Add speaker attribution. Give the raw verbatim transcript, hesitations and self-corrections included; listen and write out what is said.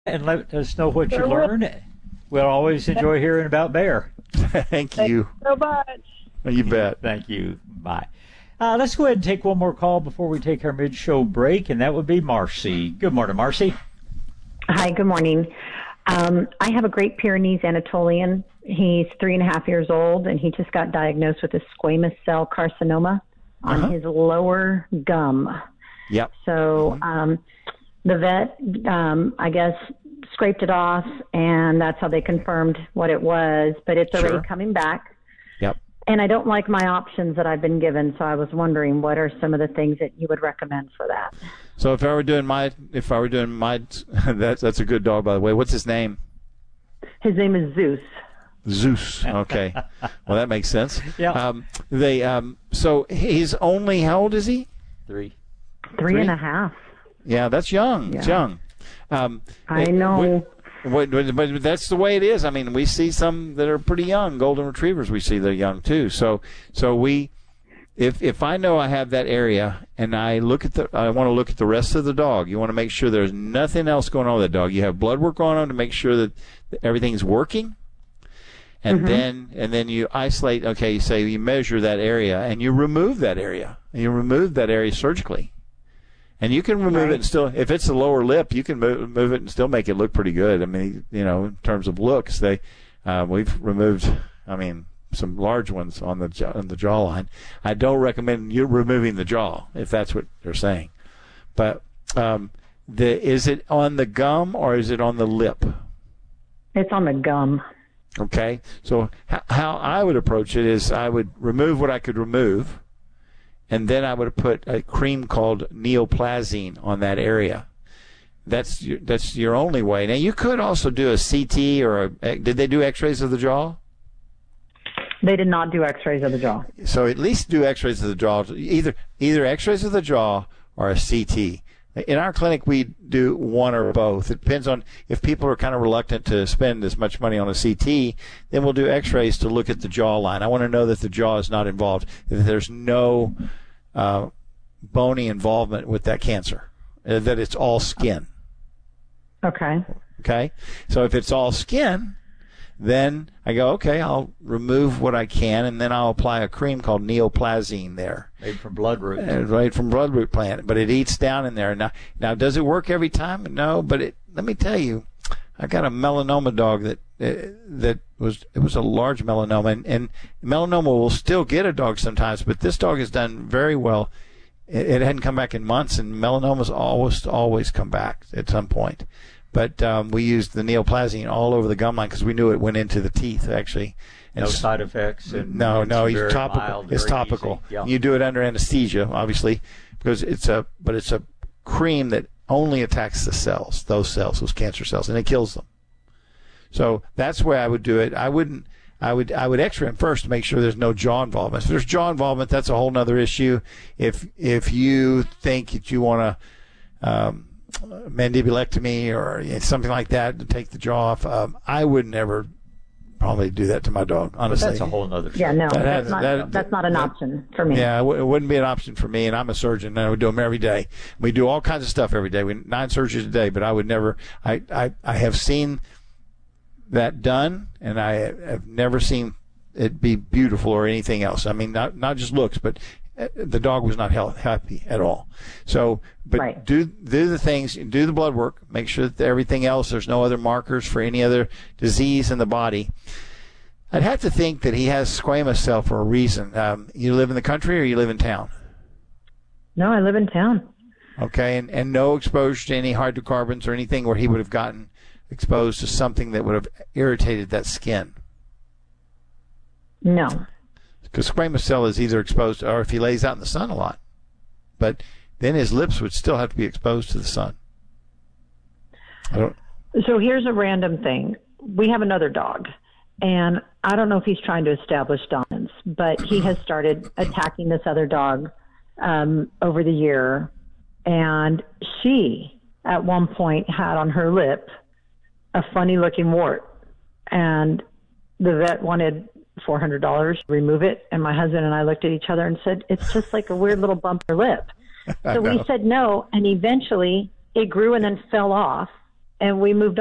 Speaker 1: and let us know what you
Speaker 2: Sure will.
Speaker 1: learn. We'll always enjoy hearing about Bear.
Speaker 3: Thank you.
Speaker 2: So much.
Speaker 3: You bet.
Speaker 1: Thank you. Bye. Uh, let's go ahead and take one more call before we take our mid-show break, and that would be Marcy. Good morning, Marcy.
Speaker 4: Hi, good morning. Um, I have a Great Pyrenees Anatolian. He's three and a half years old, and he just got diagnosed with a squamous cell carcinoma on
Speaker 3: Uh-huh.
Speaker 4: his lower gum.
Speaker 3: Yep.
Speaker 4: So um, the vet, um, I guess, scraped it off, and that's how they confirmed what it was. But it's already
Speaker 3: Sure.
Speaker 4: coming back.
Speaker 3: Yep.
Speaker 4: And I don't like my options that I've been given, so I was wondering what are some of the things that you would recommend for that.
Speaker 3: So if I were doing my, if I were doing my, that's that's a good dog, by the way. What's his name?
Speaker 4: His name is Zeus.
Speaker 3: Zeus. Okay. Well, that makes sense.
Speaker 1: Yeah.
Speaker 3: Um, they. Um, so he's only, how old is he?
Speaker 1: Three.
Speaker 4: Three,
Speaker 3: Three?
Speaker 4: and a half.
Speaker 3: Yeah, that's young. It's
Speaker 4: Yeah.
Speaker 3: young. Um,
Speaker 4: I
Speaker 3: it-
Speaker 4: know.
Speaker 3: But, but, but that's the way it is. I mean, we see some that are pretty young. Golden retrievers, we see they're young too. So, so we, if if I know I have that area and I look at the, I want to look at the rest of the dog. You want to make sure there's nothing else going on with that dog. You have blood work going on to make sure that everything's working. And
Speaker 4: Mm-hmm.
Speaker 3: then and then you isolate. Okay, you say you measure that area and you remove that area. And you remove that area surgically. And you can remove
Speaker 4: Right.
Speaker 3: it and still, if it's the lower lip, you can move, move it and still make it look pretty good. I mean, you know, in terms of looks, they, uh, we've removed, I mean, some large ones on the jaw, on the jawline. I don't recommend you removing the jaw if that's what they're saying. But um, the is it on the gum or is it on the lip?
Speaker 4: It's on the gum.
Speaker 3: Okay, so h- how I would approach it is I would remove what I could remove. And then I would have put a cream called neoplazine on that area. That's your, that's your only way. Now, you could also do a C T or a, did they do x-rays of the jaw?
Speaker 4: They did not do x-rays of the jaw.
Speaker 3: So at least do x-rays of the jaw, either either x-rays of the jaw or a C T. In our clinic, we do one or both. It depends on if people are kind of reluctant to spend as much money on a C T, then we'll do x-rays to look at the jawline. I want to know that the jaw is not involved, that there's no uh, bony involvement with that cancer, uh, that it's all skin.
Speaker 4: Okay.
Speaker 3: Okay? So if it's all skin, then I go, okay, I'll remove what I can, and then I'll apply a cream called neoplazine there.
Speaker 1: Made from blood root.
Speaker 3: Uh, right from bloodroot plant, but it eats down in there. Now, now, does it work every time? No, but it, let me tell you, I got a melanoma dog that uh, that was it was a large melanoma, and, and melanoma will still get a dog sometimes, but this dog has done very well. It, it hadn't come back in months, and melanomas always always come back at some point. But um, we used the neoplazine all over the gum line because we knew it went into the teeth actually. And
Speaker 1: No
Speaker 3: s-
Speaker 1: side effects. And
Speaker 3: no,
Speaker 1: it's
Speaker 3: no,
Speaker 1: very
Speaker 3: it's topical.
Speaker 1: mild,
Speaker 3: It's
Speaker 1: very
Speaker 3: topical.
Speaker 1: easy. Yeah.
Speaker 3: You do it under anesthesia, obviously, because it's a, but it's a cream that only attacks the cells, those cells, those cancer cells, and it kills them. So that's where I would do it. I wouldn't. I would. I would X-ray them first to make sure there's no jaw involvement. If there's jaw involvement, that's a whole other issue. If if you think that you want to um, mandibulectomy or you know, something like that to take the jaw off, um, I would never probably do that to my dog.
Speaker 1: But
Speaker 3: Honestly,
Speaker 1: that's a whole other
Speaker 4: Yeah, no,
Speaker 3: That
Speaker 4: that's
Speaker 3: has-
Speaker 4: not
Speaker 3: that-
Speaker 4: that's not an
Speaker 3: that-
Speaker 4: option for me.
Speaker 3: Yeah, it, w- it wouldn't be an option for me, and I'm a surgeon, and I would do them every day. We do all kinds of stuff every day. We nine surgeries a day, but I would never. I I, I have seen that done, and I have never seen it be beautiful or anything else. I mean, not not just looks, but uh, the dog was not health, happy at all. So, but
Speaker 4: Right.
Speaker 3: do do the things, do the blood work, make sure that everything else, there's no other markers for any other disease in the body. I'd have to think that he has squamous cell for a reason. Um, you live in the country or you live in town?
Speaker 4: No, I live in town.
Speaker 3: Okay, and, and no exposure to any hydrocarbons or anything where he would have gotten exposed to something that would have irritated that skin.
Speaker 4: No.
Speaker 3: Because squamous cell is either exposed or if he lays out in the sun a lot. But then his lips would still have to be exposed to the sun. I don't.
Speaker 4: So here's a random thing. We have another dog, and I don't know if he's trying to establish dominance, but he has started attacking this other dog um, over the year. And she, at one point, had on her lip a funny-looking wart. And the vet wanted four hundred dollars to remove it. And my husband and I looked at each other and said, it's just like a weird little bump on her lip. So we said no, and eventually it grew and then fell off. and we moved